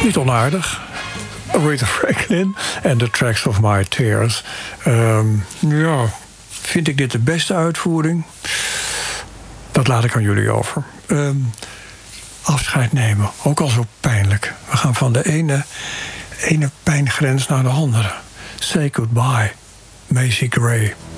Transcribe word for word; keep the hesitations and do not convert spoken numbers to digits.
Niet onaardig. Aretha Franklin en The Tracks of My Tears. Um, ja, vind ik dit de beste uitvoering? Dat laat ik aan jullie over. Um, afscheid nemen, ook al zo pijnlijk. We gaan van de ene, ene pijngrens naar de andere. Say goodbye, Macy Gray.